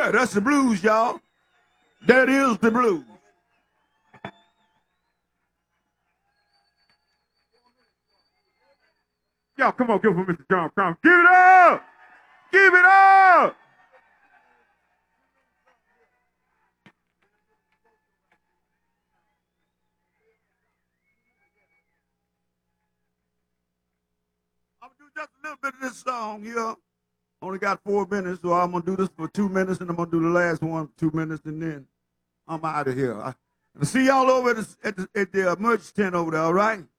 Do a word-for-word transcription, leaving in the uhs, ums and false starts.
Yeah, that's the blues, y'all. That is the blues. Y'all, come on, give it for Mister John Crown. Give it up! Give it up! I'm gonna do just a little bit of this song here. Only got four minutes, so I'm gonna do this for two minutes, and I'm gonna do the last one for two minutes, and then I'm out of here. I, I'll see y'all over at the, at the, at the uh, merch tent over there, all right?